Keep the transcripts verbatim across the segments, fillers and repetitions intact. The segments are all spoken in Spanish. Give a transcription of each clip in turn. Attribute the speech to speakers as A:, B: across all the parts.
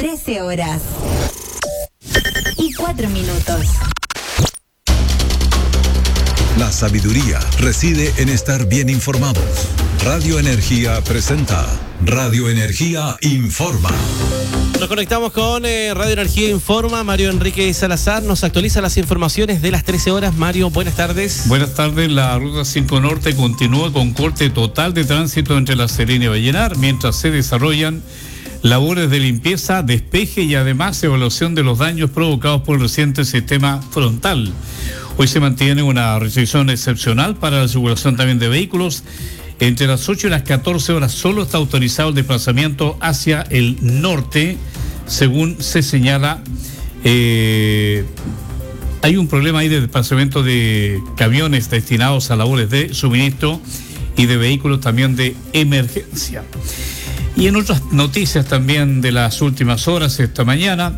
A: trece horas y cuatro minutos.
B: La sabiduría reside en estar bien informados. Radio Energía presenta Radio Energía Informa.
C: Nos conectamos con eh, Radio Energía Informa. Mario Enrique Salazar nos actualiza las informaciones de las trece horas. Mario, buenas tardes.
D: Buenas tardes. La Ruta cinco Norte continúa con corte total de tránsito entre La Serena y Vallenar, mientras se desarrollan labores de limpieza, despeje y además evaluación de los daños provocados por el reciente sistema frontal. Hoy se mantiene una restricción excepcional para la circulación también de vehículos. Entre las ocho y las catorce horas solo está autorizado el desplazamiento hacia el norte, según se señala. Eh, hay un problema ahí de desplazamiento de camiones destinados a labores de suministro y de vehículos también de emergencia. Y en otras noticias también de las últimas horas, esta mañana,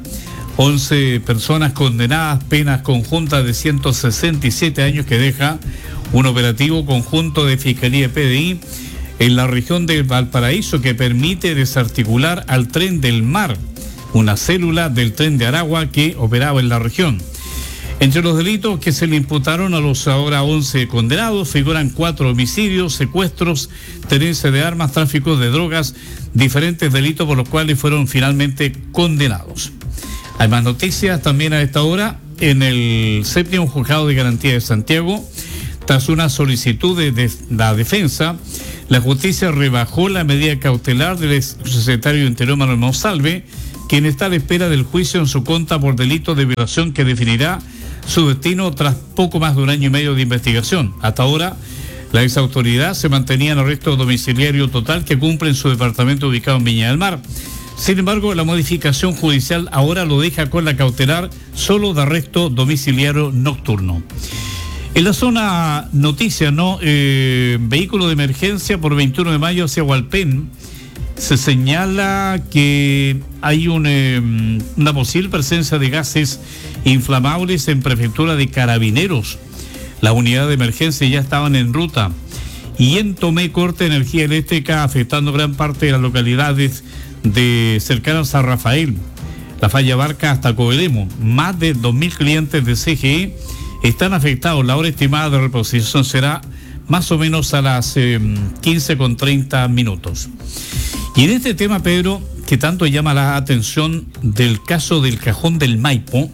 D: once personas condenadas, penas conjuntas de ciento sesenta y siete años que deja un operativo conjunto de Fiscalía y P D I en la región de Valparaíso que permite desarticular al Tren del Mar, una célula del Tren de Aragua que operaba en la región. Entre los delitos que se le imputaron a los ahora once condenados figuran cuatro homicidios, secuestros, tenencia de armas, tráfico de drogas, diferentes delitos por los cuales fueron finalmente condenados. Hay más noticias también a esta hora. En el séptimo juzgado de garantía de Santiago, tras una solicitud de, de la defensa, la justicia rebajó la medida cautelar del exsecretario de Interior Manuel Monsalve, quien está a la espera del juicio en su contra por delito de violación que definirá su destino tras poco más de un año y medio de investigación. Hasta ahora, la exautoridad se mantenía en arresto domiciliario total que cumple en su departamento ubicado en Viña del Mar. Sin embargo, la modificación judicial ahora lo deja con la cautelar solo de arresto domiciliario nocturno. En la zona noticia, ¿no? Eh, vehículo de emergencia por veintiuno de mayo hacia Hualpén. Se señala que hay un, eh, una posible presencia de gases inflamables en prefectura de Carabineros. Las unidades de emergencia ya estaban en ruta. Y en Tomé, corte de energía eléctrica afectando gran parte de las localidades de cercanas a Rafael. La falla abarca hasta Coelemo. Más de dos mil clientes de C G E están afectados. La hora estimada de reposición será más o menos a las eh, quince con treinta minutos. Y en este tema, Pedro, que tanto llama la atención del caso del Cajón del Maipo,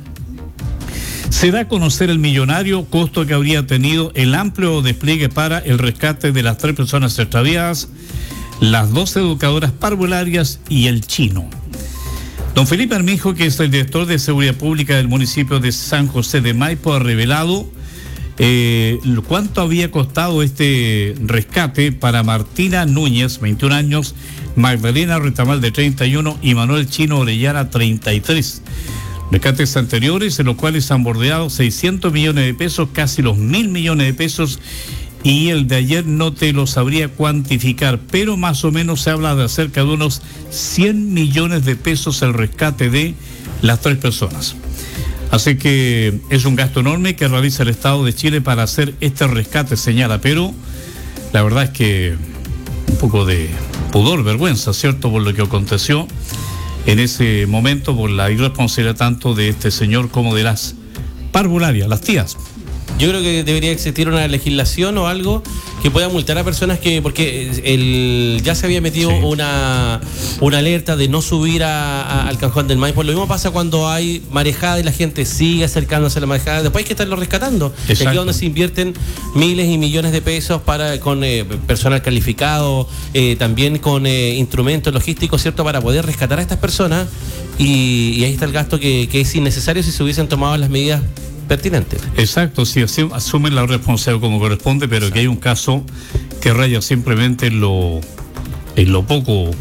D: se da a conocer el millonario costo que habría tenido el amplio despliegue para el rescate de las tres personas extraviadas, las dos educadoras parvularias y el chino. Don Felipe Armijo, que es el director de Seguridad Pública del municipio de San José de Maipo, ha revelado eh, cuánto había costado este rescate para Martina Núñez, veintiún años, Magdalena Retamal, de treinta y uno, y Manuel Chino Orellana, treinta y tres. Rescates anteriores en los cuales han bordeado seiscientos millones de pesos, casi los mil millones de pesos, y el de ayer no te lo sabría cuantificar, pero más o menos se habla de cerca de unos cien millones de pesos el rescate de las tres personas. Así que es un gasto enorme que realiza el Estado de Chile para hacer este rescate, señala, pero la verdad es que un poco de pudor, vergüenza, ¿cierto?, por lo que aconteció en ese momento, por la irresponsabilidad tanto de este señor como de las parvularias, las tías.
C: Yo creo que debería existir una legislación o algo que pueda multar a personas que, porque el, ya se había metido sí. una, una alerta de no subir a, a, al Cajón del Maipo. Lo mismo pasa cuando hay marejada y la gente sigue acercándose a la marejada. Después hay que estarlo rescatando. Aquí es donde se invierten miles y millones de pesos para con eh, personal calificado, eh, también con eh, instrumentos logísticos, ¿cierto?, para poder rescatar a estas personas. Y, y ahí está el gasto que, que es innecesario si se hubiesen tomado las medidas pertinente.
D: Exacto, sí, asumen la responsabilidad como corresponde, pero exacto, que hay un caso que raya simplemente en lo, en lo poco,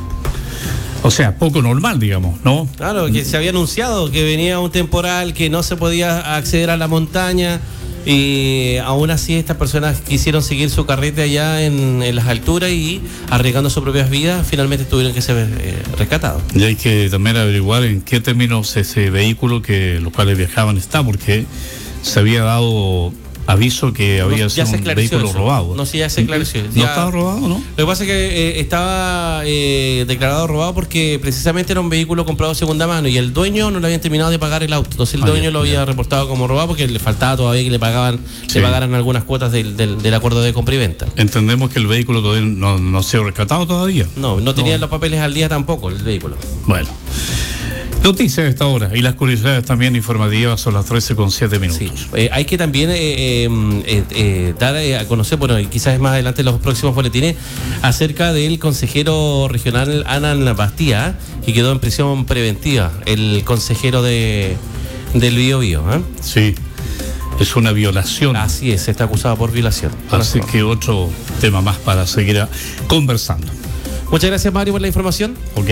D: o sea, poco normal, digamos, ¿no?
C: Claro, que se había anunciado que venía un temporal, que no se podía acceder a la montaña, y aún así estas personas quisieron seguir su carrete allá en, en las alturas y arriesgando sus propias vidas, finalmente tuvieron que ser eh, rescatados.
D: Y hay que también averiguar en qué términos ese vehículo que los cuales viajaban está, porque se había dado aviso que había
C: No, ya
D: sido
C: se
D: un vehículo
C: eso.
D: robado.
C: No, sí, ya se esclareció.
D: ¿No
C: Ya-
D: estaba robado, no?
C: Lo que pasa es que eh, estaba eh, declarado robado porque precisamente era un vehículo comprado de segunda mano y el dueño no le habían terminado de pagar el auto. Entonces el
D: Ah,
C: dueño
D: ya,
C: lo había
D: ya.
C: reportado como robado porque le faltaba todavía que le pagaban,
D: Sí.
C: le pagaran algunas cuotas del, del, del acuerdo de compra y venta.
D: Entendemos que el vehículo todavía no, no se ha rescatado todavía.
C: No, no tenía los papeles al día tampoco el vehículo.
D: Bueno. Noticias de esta hora y las curiosidades también informativas son las trece con siete minutos.
C: Sí, eh, hay que también eh, eh, eh, eh, dar eh, a conocer, bueno, y quizás más adelante en los próximos boletines, acerca del consejero regional Anan Bastía, que quedó en prisión preventiva, el consejero de del Bío Bío. ¿eh?
D: Sí, es una violación.
C: Así es, está acusado por violación.
D: Así que otro tema más para seguir a- conversando.
C: Muchas gracias, Mario, por la información.
D: ¿Ok?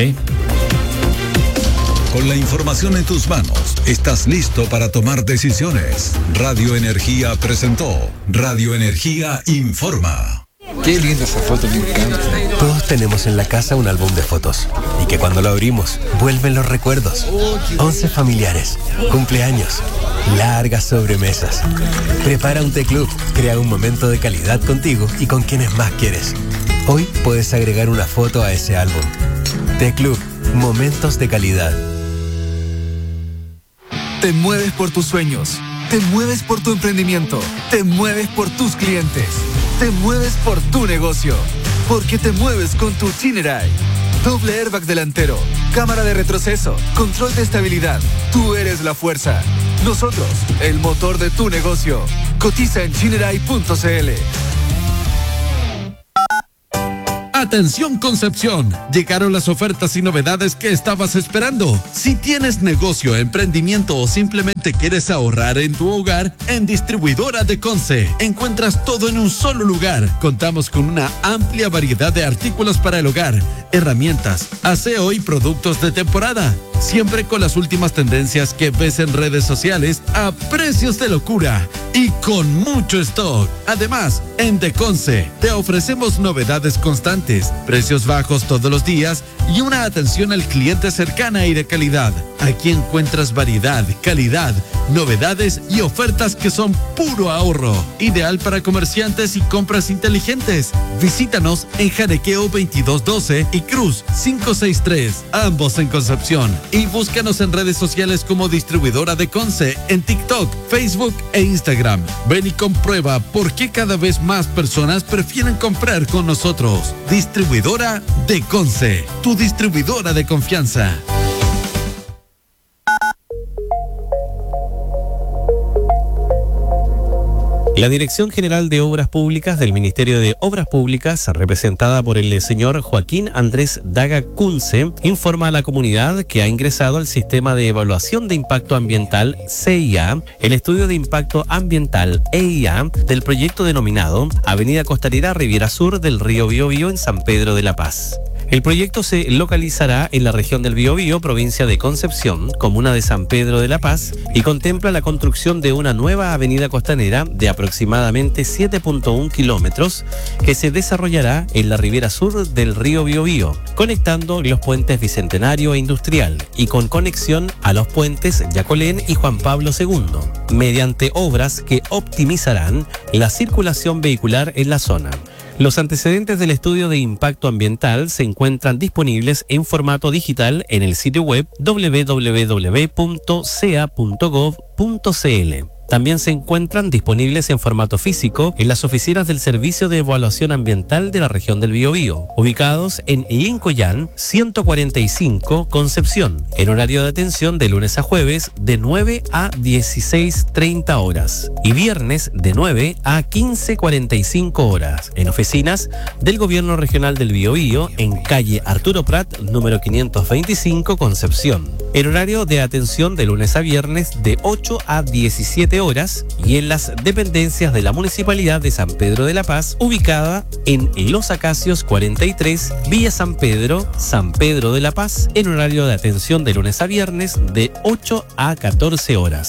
B: Con la información en tus manos, estás listo para tomar decisiones. Radio Energía presentó Radio Energía Informa.
E: Qué linda esa foto, me encanta.
F: Todos tenemos en la casa un álbum de fotos y que cuando lo abrimos vuelven los recuerdos. Once familiares, cumpleaños, largas sobremesas. Prepara un T-Club, crea un momento de calidad contigo y con quienes más quieres. Hoy puedes agregar una foto a ese álbum. T-Club, momentos de calidad.
E: Te mueves por tus sueños, te mueves por tu emprendimiento, te mueves por tus clientes, te mueves por tu negocio, porque te mueves con tu Chinerai. Doble airbag delantero, cámara de retroceso, control de estabilidad. Tú eres la fuerza. Nosotros, el motor de tu negocio. Cotiza en chinerai punto c l.
G: Atención Concepción, llegaron las ofertas y novedades que estabas esperando. Si tienes negocio, emprendimiento o simplemente quieres ahorrar en tu hogar, en Distribuidora de Conce encuentras todo en un solo lugar. Contamos con una amplia variedad de artículos para el hogar, herramientas, aseo y productos de temporada. Siempre con las últimas tendencias que ves en redes sociales a precios de locura y con mucho stock. Además, en Deconce te ofrecemos novedades constantes, precios bajos todos los días y una atención al cliente cercana y de calidad. Aquí encuentras variedad, calidad, novedades y ofertas que son puro ahorro. Ideal para comerciantes y compras inteligentes. Visítanos en Janequeo veintidós doce y Cruz quinientos sesenta y tres, ambos en Concepción. Y búscanos en redes sociales como Distribuidora de Conce en TikTok, Facebook e Instagram. Ven y comprueba por qué cada vez más personas prefieren comprar con nosotros. Distribuidora de Conce, tu distribuidora de confianza.
C: La Dirección General de Obras Públicas del Ministerio de Obras Públicas, representada por el señor Joaquín Andrés Daga Kunze, informa a la comunidad que ha ingresado al Sistema de Evaluación de Impacto Ambiental C I A el estudio de impacto ambiental E I A del proyecto denominado Avenida Costanera Riviera Sur del Río Biobío en San Pedro de la Paz. El proyecto se localizará en la región del Biobío, provincia de Concepción, comuna de San Pedro de la Paz, y contempla la construcción de una nueva avenida costanera de aproximadamente siete punto uno kilómetros que se desarrollará en la ribera sur del río Biobío, conectando los puentes Bicentenario e Industrial y con conexión a los puentes Yacolén y Juan Pablo segundo, mediante obras que optimizarán la circulación vehicular en la zona. Los antecedentes del estudio de impacto ambiental se encuentran disponibles en formato digital en el sitio web doble u doble u doble u punto c e a punto gov punto c l. También se encuentran disponibles en formato físico en las oficinas del Servicio de Evaluación Ambiental de la región del Biobío, ubicados en Iincoyán ciento cuarenta y cinco, Concepción, en horario de atención de lunes a jueves de nueve a dieciséis treinta horas y viernes de nueve a quince cuarenta y cinco horas, en oficinas del Gobierno Regional del Biobío en calle Arturo Prat, número quinientos veinticinco, Concepción, en horario de atención de lunes a viernes de ocho a diecisiete horas y en las dependencias de la Municipalidad de San Pedro de la Paz, ubicada en Los Acacios cuarenta y tres, Villa San Pedro, San Pedro de la Paz, en horario de atención de lunes a viernes de ocho a catorce horas.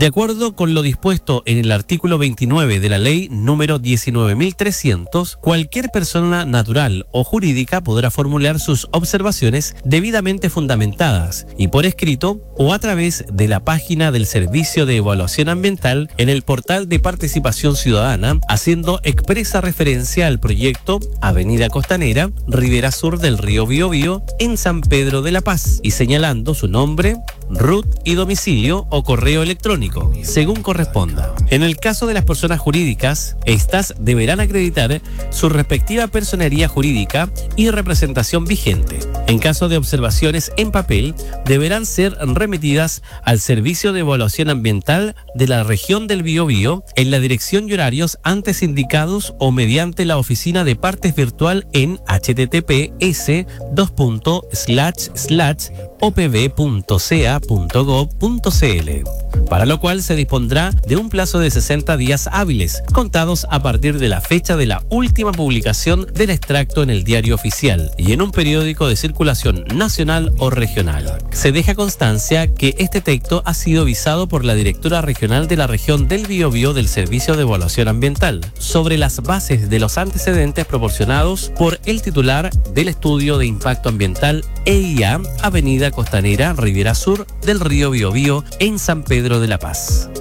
C: De acuerdo con lo dispuesto en el artículo veintinueve de la ley número diecinueve mil trescientos, cualquier persona natural o jurídica podrá formular sus observaciones debidamente fundamentadas y por escrito o a través de la página del Servicio de Evaluación Ambiental en el portal de participación ciudadana, haciendo expresa referencia al proyecto Avenida Costanera, Ribera Sur del río Biobío, en San Pedro de la Paz, y señalando su nombre, R U T y domicilio o correo electrónico, según corresponda. En el caso de las personas jurídicas, estas deberán acreditar su respectiva personería jurídica y representación vigente. En caso de observaciones en papel, deberán ser remitidas al Servicio de Evaluación Ambiental de la región del Biobío en la dirección y horarios antes indicados o mediante la oficina de partes virtual en h t t p s dos punto slash slash o p b punto c a punto gov punto c l, para lo cual se dispondrá de un plazo de sesenta días hábiles, contados a partir de la fecha de la última publicación del extracto en el Diario Oficial y en un periódico de circulación nacional o regional. Se deja constancia que este texto ha sido visado por la directora regional de la región del Biobío del Servicio de Evaluación Ambiental, sobre las bases de los antecedentes proporcionados por el titular del estudio de impacto ambiental E I A, Avenida Costanera, Ribera Sur del río Biobío, en San Pedro de la Paz.